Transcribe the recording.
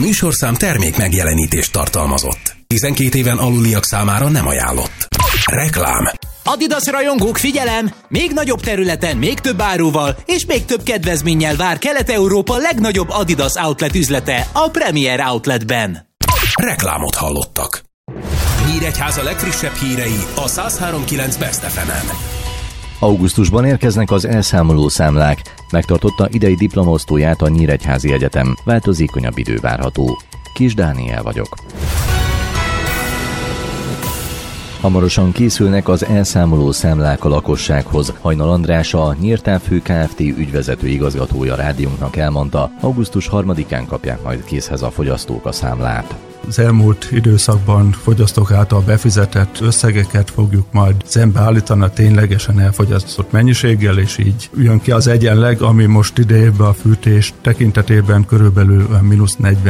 műsorszám termék megjelenítést tartalmazott. 12 éven aluliak számára nem ajánlott. Reklám. Adidas rajongók, figyelem! Még nagyobb területen, még több áruval és még több kedvezménnyel vár Kelet-Európa legnagyobb Adidas outlet üzlete, a Premier Outletben. Reklámot hallottak. Nyíregyháza legfrissebb hírei a 103.9 Best FM-en. Augusztusban érkeznek az elszámoló számlák, megtartotta idei diplomaosztóját a Nyíregyházi Egyetem. Változékonyabb idő várható. Kis Dániel vagyok. Hamarosan készülnek az elszámoló számlák a lakossághoz. Hajnal András, a Nyírtáv Kft. Ügyvezető igazgatója rádiónknak elmondta, augusztus 3-án kapják majd készhez a fogyasztók a számlát. Az elmúlt időszakban fogyasztók által befizetett összegeket fogjuk majd szembeállítani a ténylegesen elfogyasztott mennyiséggel, és így jön ki az egyenleg, ami most idejében a fűtés tekintetében körülbelül -40